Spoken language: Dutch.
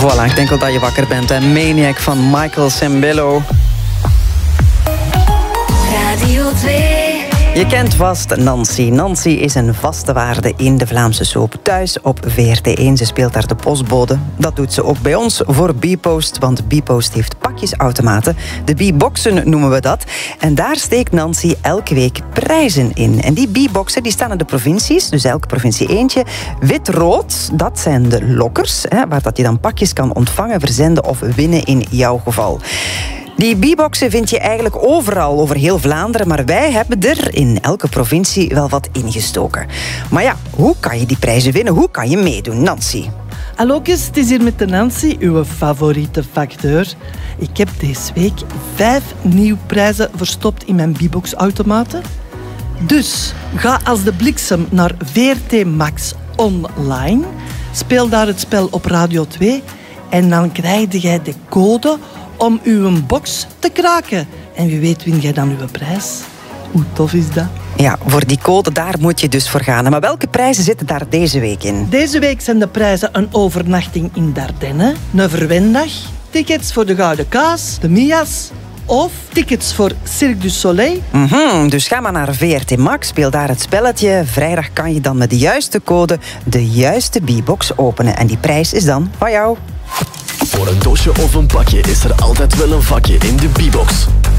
Voilà, ik denk wel dat je wakker bent. En Maniac van Michael Sembello. Radio 2. Je kent vast Nancy. Nancy is een vaste waarde in de Vlaamse soap. Thuis op VRT1. Ze speelt daar de postbode. Dat doet ze ook bij ons voor Bpost. Want Bpost heeft pakjesautomaten. De B-boxen noemen we dat. En daar steekt Nancy elke week prijzen in. En die B-boxen die staan in de provincies. Dus elke provincie eentje. Wit-rood, dat zijn de lokkers. Waar dat je dan pakjes kan ontvangen, verzenden of winnen in jouw geval. Die B-boxen vind je eigenlijk overal, over heel Vlaanderen. Maar wij hebben er in elke provincie wel wat ingestoken. Maar ja, hoe kan je die prijzen winnen? Hoe kan je meedoen, Nancy? Hallo, het is hier met de Nancy, uw favoriete facteur. Ik heb deze week 5 nieuwe prijzen verstopt in mijn B-box-automaten. Dus ga als de bliksem naar VRT Max online. Speel daar het spel op Radio 2. En dan krijg jij de code om uw box te kraken. En wie weet win jij dan uw prijs. Hoe tof is dat? Ja, voor die code, daar moet je dus voor gaan. Maar welke prijzen zitten daar deze week in? Deze week zijn de prijzen een overnachting in Dardenne, een verwendag, tickets voor de Gouden Kaas, de Mias of tickets voor Cirque du Soleil. Dus ga maar naar VRT Max, speel daar het spelletje. Vrijdag kan je dan met de juiste code de juiste B-box openen. En die prijs is dan van jou. Voor een doosje of een pakje is er altijd wel een vakje in de B-box.